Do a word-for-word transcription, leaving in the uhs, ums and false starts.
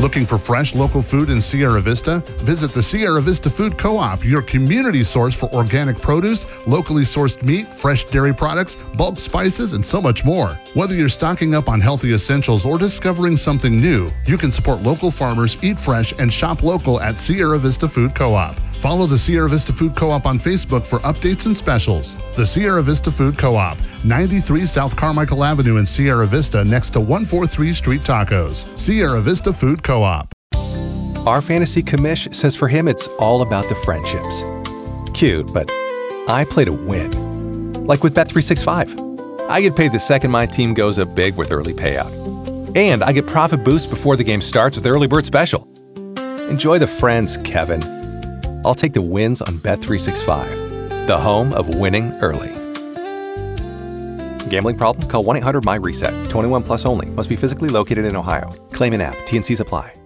Looking for fresh local food in Sierra Vista? Visit the Sierra Vista Food Co-op, your community source for organic produce, locally sourced meat, fresh dairy products, bulk spices, and so much more. Whether you're stocking up on healthy essentials or discovering something new, you can support local farmers, eat fresh, and shop local at Sierra Vista Food Co-op. Follow the Sierra Vista Food Co-op on Facebook for updates and specials. The Sierra Vista Food Co-op, ninety-three South Carmichael Avenue in Sierra Vista, next to one forty-three Street Tacos. Sierra Vista Food Co-op. Our fantasy commish says for him it's all about the friendships. Cute, but I play to win. Like with Bet three sixty-five. I get paid the second my team goes up big with early payout. And I get profit boost before the game starts with Early Bird Special. Enjoy the friends, Kevin. I'll take the wins on Bet three sixty-five, the home of winning early. Gambling problem? Call one eight hundred M Y RESET. twenty-one plus only. Must be physically located in Ohio. Claim in app. T N Cs apply.